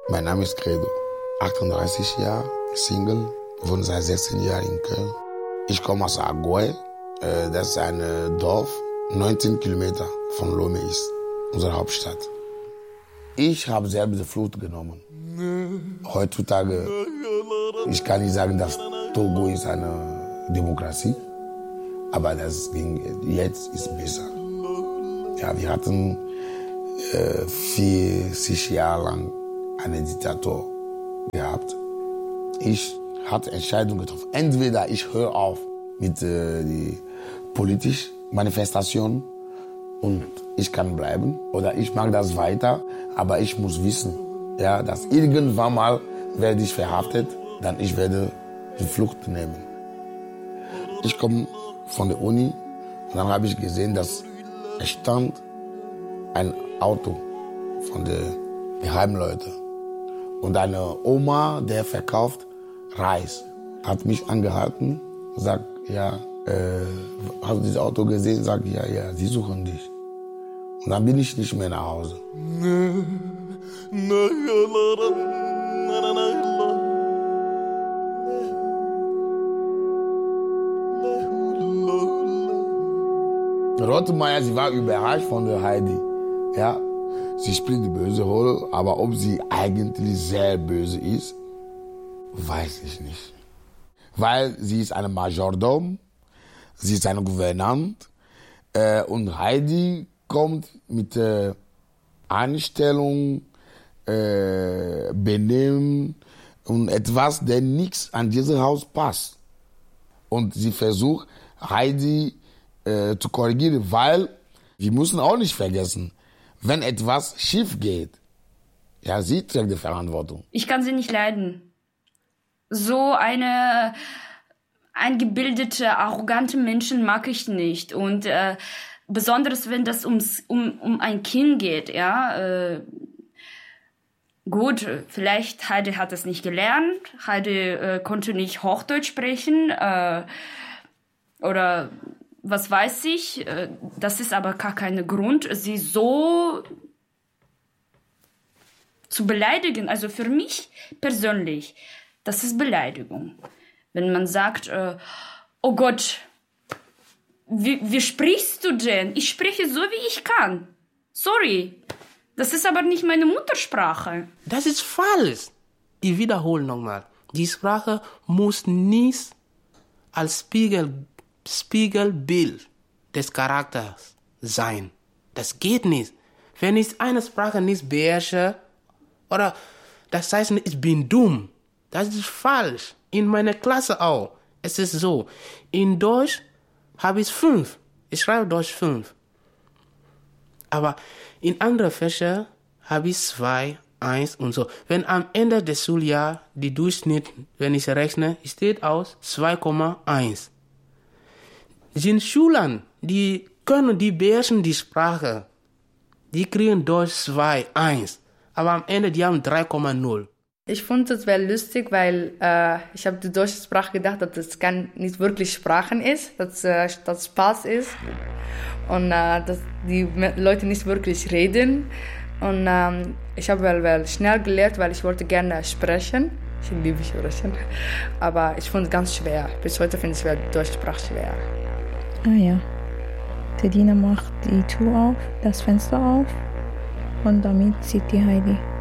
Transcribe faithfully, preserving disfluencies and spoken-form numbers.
Mein Name ist Credo, achtunddreißig Jahre, Single, wohne seit sechzehn Jahren in Köln. Ich komme aus Aguay, das ist ein Dorf, neunzehn Kilometer von Lomé ist, unsere Hauptstadt. Ich habe selbst die Flucht genommen. Heutzutage, ich kann nicht sagen, dass Togo ist eine Demokratie, aber das ging jetzt ist besser. Ja, wir hatten äh, vierzig Jahre lang einen Diktator gehabt. Ich hatte Entscheidungen getroffen. Entweder ich höre auf mit äh, die politischen Manifestationen und ich kann bleiben, oder ich mache das weiter, aber ich muss wissen, ja, dass irgendwann mal werde ich verhaftet, dann ich werde die Flucht nehmen. Ich komme von der Uni und dann habe ich gesehen, dass es stand ein Auto von den Geheimleuten. Und eine Oma, der verkauft Reis, hat mich angehalten, sagt, ja, äh, hast du dieses Auto gesehen? Sagt, ja, ja, sie suchen dich. Und dann bin ich nicht mehr nach Hause. Rottenmeier, sie war überrascht von der Heidi. Ja, sie spielt die böse Rolle, aber ob sie eigentlich sehr böse ist, weiß ich nicht. Weil sie ist eine Majordom, sie ist eine Gouvernante äh, und Heidi kommt mit äh, Einstellung, äh, Benehmen und etwas, der nichts an dieses Haus passt. Und sie versucht, Heidi äh, zu korrigieren, weil wir müssen auch nicht vergessen, wenn etwas schief geht, ja, sie trägt die Verantwortung. Ich kann sie nicht leiden. So eine eingebildete, arrogante Menschen mag ich nicht. Und äh, besonders, wenn das ums, um, um ein Kind geht, ja. Äh, gut, vielleicht Heidi hat es nicht gelernt, Heidi äh, konnte nicht Hochdeutsch sprechen, äh, oder was weiß ich. Äh, das ist aber gar kein Grund, sie so zu beleidigen. Also für mich persönlich, das ist Beleidigung. Wenn man sagt, äh, oh Gott, wie, wie sprichst du denn? Ich spreche so, wie ich kann. Sorry, das ist aber nicht meine Muttersprache. Das ist falsch. Ich wiederhole nochmal. Die Sprache muss nicht als Spiegel, Spiegelbild des Charakters sein. Das geht nicht. Wenn ich eine Sprache nicht beherrsche, oder das heißt, ich bin dumm. Das ist falsch. In meiner Klasse auch. Es ist so. In Deutsch habe ich fünf. Ich schreibe Deutsch fünf. Aber in anderen Fächern habe ich zwei, eins und so. Wenn am Ende des Schuljahres die Durchschnitt, wenn ich rechne, steht aus zwei Komma eins. Sind Schülern, die können, die beherrschen die Sprache. Die kriegen Deutsch zwei, eins. Aber am Ende, die haben drei Komma null. Ich fand es sehr lustig, weil äh, ich habe die deutsche Sprache gedacht, dass das kann nicht wirklich Sprachen ist, dass äh, das Spaß ist und äh, dass die Leute nicht wirklich reden. Und ähm, ich habe well, well schnell gelernt, weil ich wollte gerne sprechen. Ich liebe sprechen, aber ich fand es ganz schwer. Bis heute finde ich die deutsche Sprache schwer. Ah ja, der Diener macht die Tür auf, das Fenster auf und damit sieht die Heidi.